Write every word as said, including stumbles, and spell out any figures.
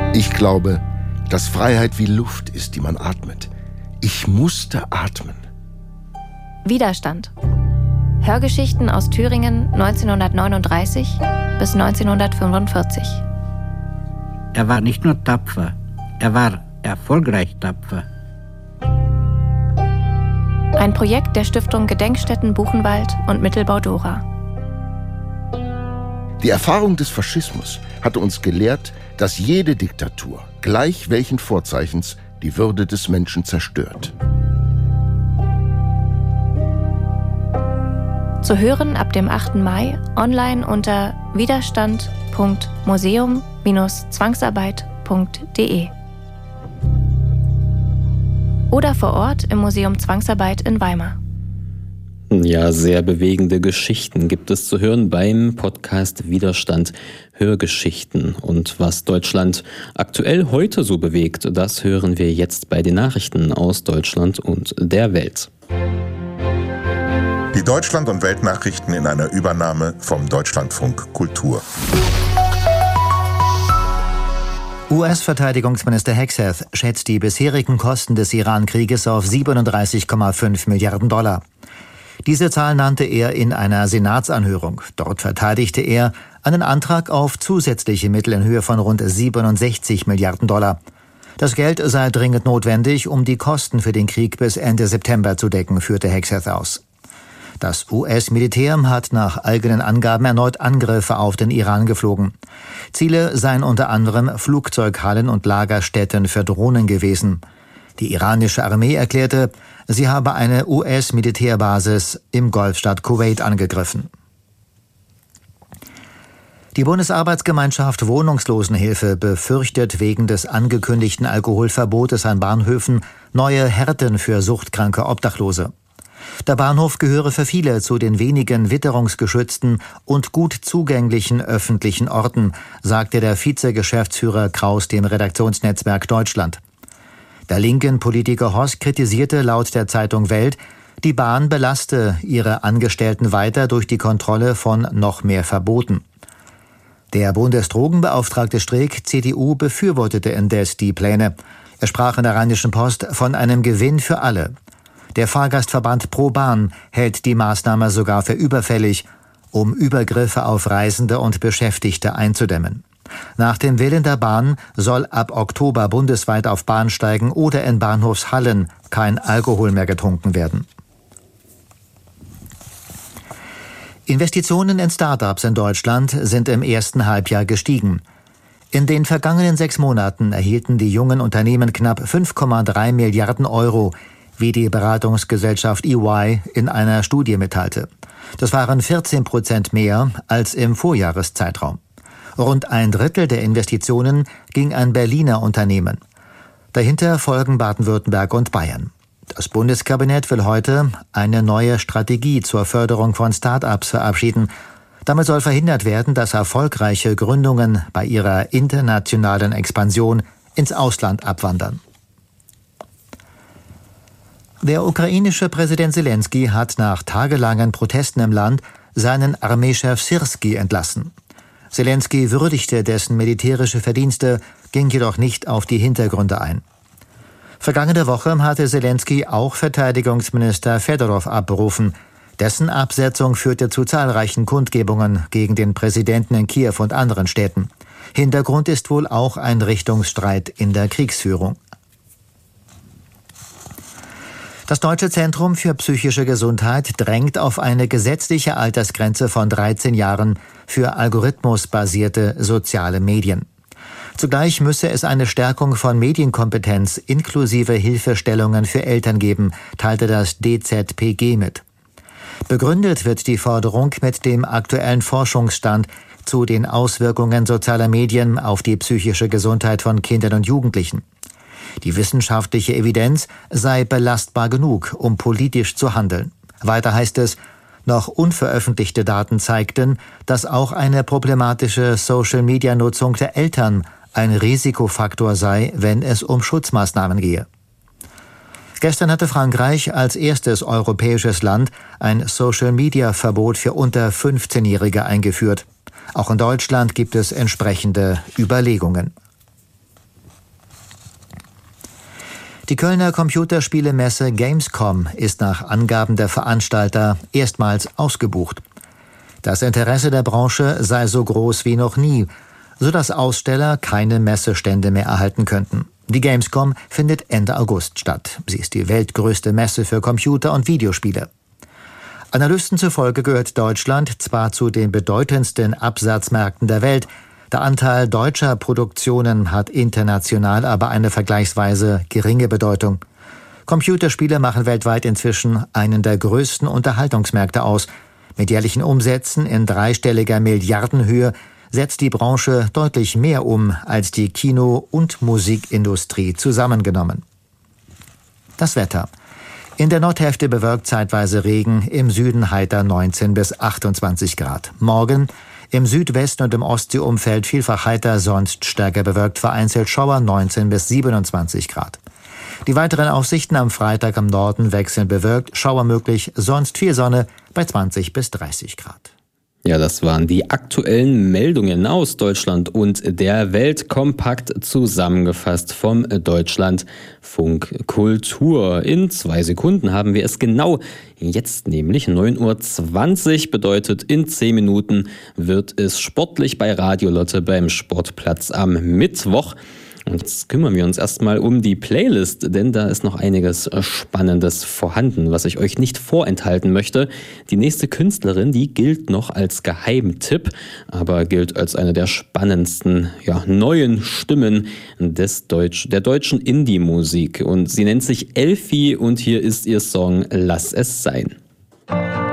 Ich glaube, dass Freiheit wie Luft ist, die man atmet. Ich musste atmen. Widerstand. Hörgeschichten aus Thüringen neunzehnhundertneununddreißig bis neunzehnhundertfünfundvierzig. Er war nicht nur tapfer, er war erfolgreich tapfer. Ein Projekt der Stiftung Gedenkstätten Buchenwald und Mittelbau Dora. Die Erfahrung des Faschismus hatte uns gelehrt, dass jede Diktatur, gleich welchen Vorzeichens, die Würde des Menschen zerstört. Zu hören ab dem achten Mai online unter widerstand punkt museum Bindestrich zwangsarbeit punkt de oder vor Ort im Museum Zwangsarbeit in Weimar. Ja, sehr bewegende Geschichten gibt es zu hören beim Podcast Widerstand Hörgeschichten. Und was Deutschland aktuell heute so bewegt, das hören wir jetzt bei den Nachrichten aus Deutschland und der Welt. Die Deutschland- und Weltnachrichten in einer Übernahme vom Deutschlandfunk Kultur. U S-Verteidigungsminister Hegseth schätzt die bisherigen Kosten des Iran-Krieges auf siebenunddreißig Komma fünf Milliarden Dollar. Diese Zahl nannte er in einer Senatsanhörung. Dort verteidigte er einen Antrag auf zusätzliche Mittel in Höhe von rund siebenundsechzig Milliarden Dollar. Das Geld sei dringend notwendig, um die Kosten für den Krieg bis Ende September zu decken, führte Hegseth aus. Das U S-Militär hat nach eigenen Angaben erneut Angriffe auf den Iran geflogen. Ziele seien unter anderem Flugzeughallen und Lagerstätten für Drohnen gewesen. Die iranische Armee erklärte, sie habe eine U S-Militärbasis im Golfstaat Kuwait angegriffen. Die Bundesarbeitsgemeinschaft Wohnungslosenhilfe befürchtet wegen des angekündigten Alkoholverbotes an Bahnhöfen neue Härten für suchtkranke Obdachlose. Der Bahnhof gehöre für viele zu den wenigen witterungsgeschützten und gut zugänglichen öffentlichen Orten, sagte der Vize-Geschäftsführer Kraus dem Redaktionsnetzwerk Deutschland. Der linken Politiker Hoss kritisierte laut der Zeitung Welt, die Bahn belaste ihre Angestellten weiter durch die Kontrolle von noch mehr Verboten. Der Bundesdrogenbeauftragte Streeck, C D U, befürwortete indes die Pläne. Er sprach in der Rheinischen Post von einem Gewinn für alle. Der Fahrgastverband Pro Bahn hält die Maßnahme sogar für überfällig, um Übergriffe auf Reisende und Beschäftigte einzudämmen. Nach dem Willen der Bahn soll ab Oktober bundesweit auf Bahnsteigen oder in Bahnhofshallen kein Alkohol mehr getrunken werden. Investitionen in Start-ups in Deutschland sind im ersten Halbjahr gestiegen. In den vergangenen sechs Monaten erhielten die jungen Unternehmen knapp fünf Komma drei Milliarden Euro, wie die Beratungsgesellschaft E Y in einer Studie mitteilte. Das waren vierzehn Prozent mehr als im Vorjahreszeitraum. Rund ein Drittel der Investitionen ging an Berliner Unternehmen. Dahinter folgen Baden-Württemberg und Bayern. Das Bundeskabinett will heute eine neue Strategie zur Förderung von Start-ups verabschieden. Damit soll verhindert werden, dass erfolgreiche Gründungen bei ihrer internationalen Expansion ins Ausland abwandern. Der ukrainische Präsident Selenskyj hat nach tagelangen Protesten im Land seinen Armeechef Syrskij entlassen. Selenskyj würdigte dessen militärische Verdienste, ging jedoch nicht auf die Hintergründe ein. Vergangene Woche hatte Selenskyj auch Verteidigungsminister Fedorov abberufen. Dessen Absetzung führte zu zahlreichen Kundgebungen gegen den Präsidenten in Kiew und anderen Städten. Hintergrund ist wohl auch ein Richtungsstreit in der Kriegsführung. Das Deutsche Zentrum für psychische Gesundheit drängt auf eine gesetzliche Altersgrenze von dreizehn Jahren für algorithmusbasierte soziale Medien. Zugleich müsse es eine Stärkung von Medienkompetenz inklusive Hilfestellungen für Eltern geben, teilte das D Z P G mit. Begründet wird die Forderung mit dem aktuellen Forschungsstand zu den Auswirkungen sozialer Medien auf die psychische Gesundheit von Kindern und Jugendlichen. Die wissenschaftliche Evidenz sei belastbar genug, um politisch zu handeln. Weiter heißt es, noch unveröffentlichte Daten zeigten, dass auch eine problematische Social-Media-Nutzung der Eltern ein Risikofaktor sei, wenn es um Schutzmaßnahmen gehe. Gestern hatte Frankreich als erstes europäisches Land ein Social-Media-Verbot für unter fünfzehnjährige eingeführt. Auch in Deutschland gibt es entsprechende Überlegungen. Die Kölner Computerspielemesse Gamescom ist nach Angaben der Veranstalter erstmals ausgebucht. Das Interesse der Branche sei so groß wie noch nie, sodass Aussteller keine Messestände mehr erhalten könnten. Die Gamescom findet Ende August statt. Sie ist die weltgrößte Messe für Computer- und Videospiele. Analysten zufolge gehört Deutschland zwar zu den bedeutendsten Absatzmärkten der Welt, der Anteil deutscher Produktionen hat international aber eine vergleichsweise geringe Bedeutung. Computerspiele machen weltweit inzwischen einen der größten Unterhaltungsmärkte aus. Mit jährlichen Umsätzen in dreistelliger Milliardenhöhe setzt die Branche deutlich mehr um als die Kino- und Musikindustrie zusammengenommen. Das Wetter. In der Nordhälfte bewölkt zeitweise Regen, im Süden heiter neunzehn bis achtundzwanzig Grad. Morgen im Südwesten und im Ostseeumfeld vielfach heiter, sonst stärker bewölkt, vereinzelt Schauer neunzehn bis siebenundzwanzig Grad. Die weiteren Aussichten am Freitag im Norden wechseln bewölkt, Schauer möglich, sonst viel Sonne bei zwanzig bis dreißig Grad. Ja, das waren die aktuellen Meldungen aus Deutschland und der Welt, kompakt zusammengefasst vom Deutschlandfunk Kultur. In zwei Sekunden haben wir es genau, jetzt nämlich neun Uhr zwanzig, bedeutet in zehn Minuten wird es sportlich bei Radio Lotte beim Sportplatz am Mittwoch. Und jetzt kümmern wir uns erstmal um die Playlist, denn da ist noch einiges Spannendes vorhanden, was ich euch nicht vorenthalten möchte. Die nächste Künstlerin, die gilt noch als Geheimtipp, aber gilt als eine der spannendsten, ja, neuen Stimmen des Deutsch, der deutschen Indie-Musik. Und sie nennt sich Elfi und hier ist ihr Song Lass es sein.